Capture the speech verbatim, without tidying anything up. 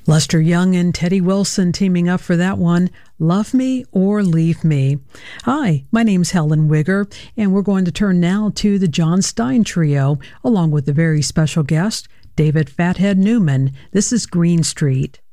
Lester Young and Teddy Wilson teaming up for that one, Love Me or Leave Me. Hi, my name's Helen Wigger, and we're going to turn now to the John Stein Trio, along with a very special guest, David Fathead Newman. This is Green Street.